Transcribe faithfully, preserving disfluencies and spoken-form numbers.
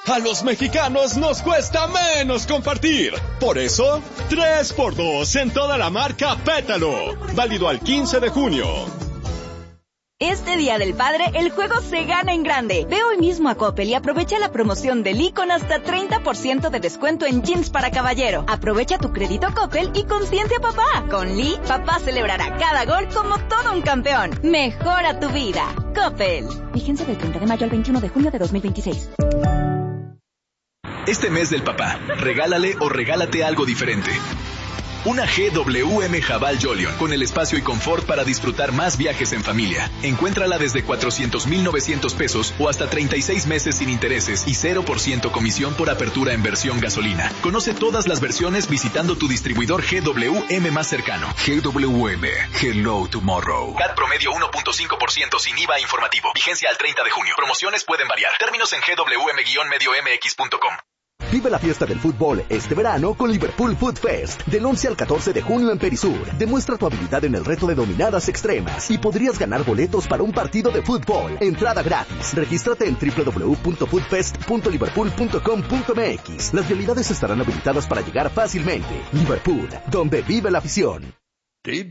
A los mexicanos nos cuesta menos compartir. Por eso, tres por dos en toda la marca Pétalo. Válido al quince de junio. Este Día del Padre, el juego se gana en grande. Ve hoy mismo a Coppel y aprovecha la promoción de Lee con hasta treinta por ciento de descuento en jeans para caballero. Aprovecha tu crédito Coppel y consiente a papá. Con Lee, papá celebrará cada gol como todo un campeón. Mejora tu vida. Coppel. Vigencia del treinta de mayo al veintiuno de junio de dos mil veintiséis. Este mes del papá, regálale o regálate algo diferente. Una G W M Jabal Jolion, con el espacio y confort para disfrutar más viajes en familia. Encuéntrala desde cuatrocientos mil novecientos pesos o hasta treinta y seis meses sin intereses y cero por ciento comisión por apertura en versión gasolina. Conoce todas las versiones visitando tu distribuidor G W M más cercano. G W M, Hello Tomorrow. C A T promedio uno punto cinco por ciento sin I V A informativo. Vigencia al treinta de junio. Promociones pueden variar. Términos en G W M medio M X punto com. Vive la fiesta del fútbol este verano con Liverpool Food Fest. Del once al catorce de junio en Perisur. Demuestra tu habilidad en el reto de dominadas extremas y podrías ganar boletos para un partido de fútbol. Entrada gratis. Regístrate en w w w punto food fest punto liverpool punto com punto m x. Las vialidades estarán habilitadas para llegar fácilmente. Liverpool, donde vive la afición.